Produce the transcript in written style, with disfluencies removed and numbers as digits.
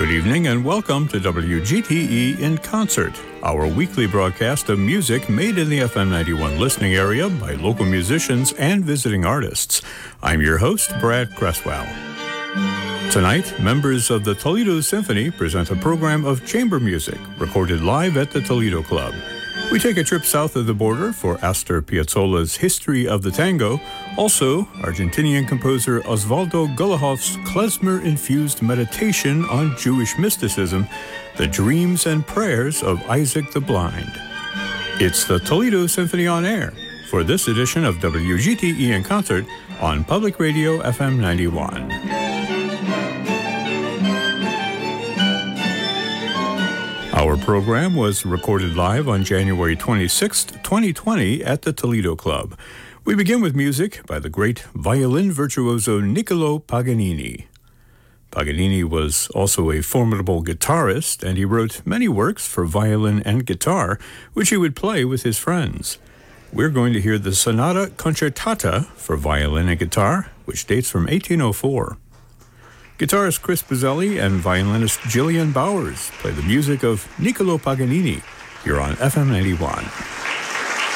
Good evening and welcome to WGTE in Concert, our weekly broadcast of music made in the FM 91 listening area by local musicians and visiting artists. I'm your host, Brad Cresswell. Tonight, members of the Toledo Symphony present a program of chamber music recorded live at the Toledo Club. We take a trip south of the border for Astor Piazzolla's History of the Tango, also Argentinian composer Osvaldo Golijov's klezmer-infused meditation on Jewish mysticism, the dreams and prayers of Isaac the Blind. It's the Toledo Symphony on air for this edition of WGTE in Concert on Public Radio FM 91. Our program was recorded live on January 26, 2020 at the Toledo Club. We begin with music by the great violin virtuoso Niccolo Paganini. Paganini was also a formidable guitarist, and he wrote many works for violin and guitar, which he would play with his friends. We're going to hear the Sonata Concertata for violin and guitar, which dates from 1804. Guitarist Chris Buzzelli and violinist Jillian Bowers play the music of Niccolo Paganini here on FM 91.